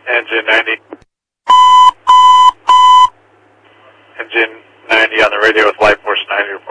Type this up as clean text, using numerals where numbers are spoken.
Engine 90. Engine 90 on the radio with Light Force 90 reporting.